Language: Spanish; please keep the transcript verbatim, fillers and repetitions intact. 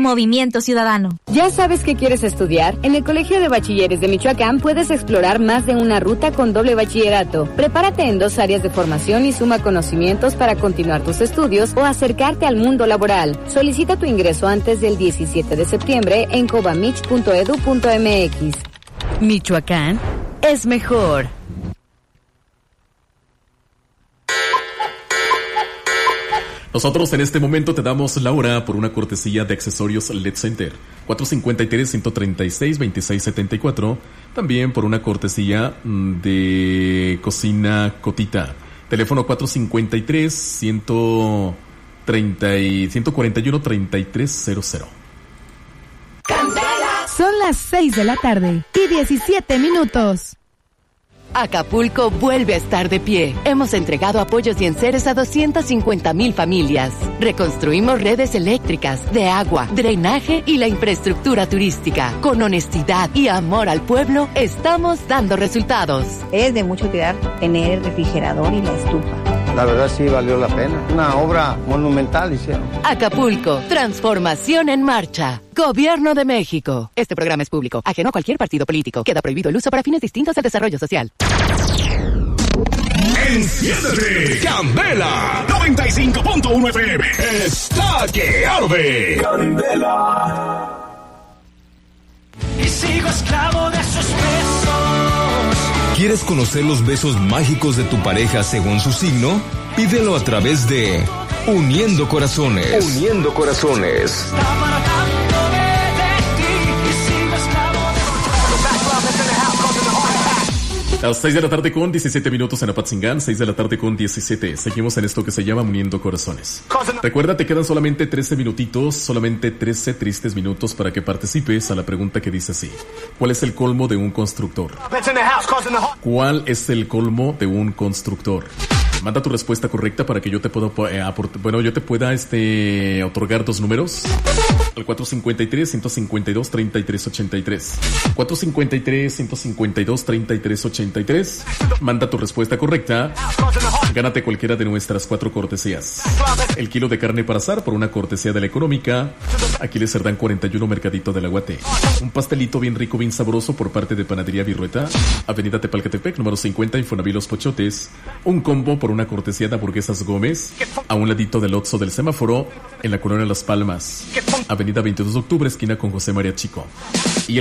Movimiento Ciudadano. ¿Ya sabes qué quieres estudiar? En el Colegio de Bachilleres de Michoacán puedes explorar más de una ruta con doble bachillerato. Prepárate en dos áreas de formación y suma conocimientos para continuar tus estudios o acercarte al mundo laboral. Solicita tu ingreso antes del diecisiete de septiembre en cobamich punto edu punto mx. Michoacán es mejor. Nosotros en este momento te damos la hora por una cortesía de accesorios L E D Center. cuatro cinco tres, uno tres seis, dos seis siete cuatro. También por una cortesía de Cocina Cotita. Teléfono cuatro cinco tres, uno treinta y uno cuarenta y uno, treinta y tres cero cero. Son las seis de la tarde y diecisiete minutos. Acapulco vuelve a estar de pie. Hemos entregado apoyos y enseres a doscientas cincuenta mil familias. Reconstruimos redes eléctricas, de agua, drenaje y la infraestructura turística. Con honestidad y amor al pueblo, estamos dando resultados. Es de mucho cuidar tener el refrigerador y la estufa. La verdad sí valió la pena. Una obra monumental hicieron. Acapulco, transformación en marcha. Gobierno de México. Este programa es público, ajeno a cualquier partido político. Queda prohibido el uso para fines distintos al desarrollo social. Enciéndete, Candela noventa y cinco punto uno F M. Está que arde. Candela. Y sigo esclavo de sus besos. ¿Quieres conocer los besos mágicos de tu pareja según su signo? Pídelo a través de Uniendo Corazones. Uniendo Corazones. A las seis de la tarde con diecisiete minutos en Apatzingán, seis de la tarde con diecisiete. Seguimos en esto que se llama Uniendo Corazones. Recuerda, te quedan solamente trece minutitos, solamente trece tristes minutos para que participes a la pregunta que dice así. ¿Cuál es el colmo de un constructor? ¿Cuál es el colmo de un constructor? Manda tu respuesta correcta para que yo te pueda eh, aportar, bueno, yo te pueda este otorgar dos números. Al cuatro cinco tres, uno cinco dos, tres tres ocho tres. cuatro cinco tres, uno cinco dos, tres tres ocho tres. Manda tu respuesta correcta. Gánate cualquiera de nuestras cuatro cortesías. El kilo de carne para asar por una cortesía de la Económica. Aquiles Cerdán cuarenta y uno, Mercadito del Aguate. Un pastelito bien rico, bien sabroso por parte de Panadería Virrueta. Avenida Tepalcatepec, número cincuenta, Infonavit Los Pochotes. Un combo por una cortesía de Hamburguesas Gómez, a un ladito del Oxxo del semáforo, en la colonia Las Palmas, avenida veintidós de octubre, esquina con José María Chico. Y